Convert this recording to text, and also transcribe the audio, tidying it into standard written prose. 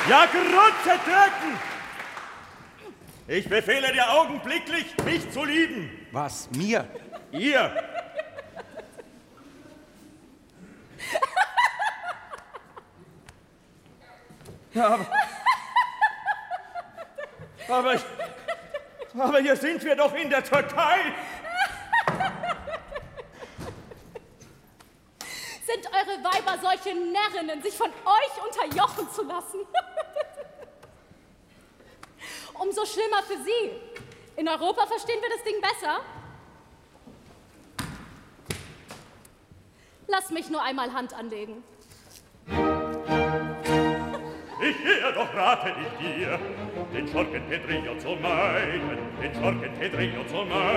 Ja, Grütze töten! Ich befehle dir augenblicklich, mich zu lieben. Was? Mir? Ihr! Ja, aber hier sind wir doch in der Türkei. Sind eure Weiber solche Närrinnen, sich von euch unterjochen zu lassen? Umso schlimmer für sie. In Europa verstehen wir das Ding besser. Lass mich nur einmal Hand anlegen. Doch rate ich dir, den Schurken Pedrillo zu meiden, den Schurken Pedrillo zu meiden.